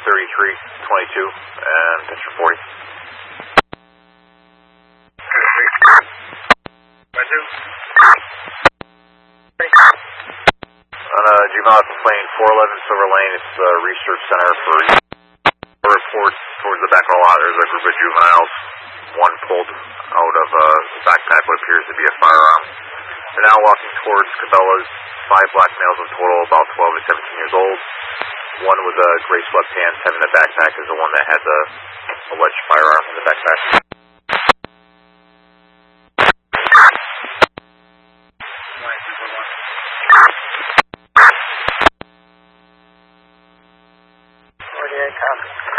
3322 and picture 40. On juvenile complaint 411 Silver Lane, it's the research center for reports towards the back of the lot. There's a group of juveniles. One pulled out of a backpack what appears to be a firearm. They're now walking towards Cabela's. 5 black males in total, about 12 to 17 years old. One with a gray sweatpants having a backpack is the one that had the alleged firearm in the backpack. Copy.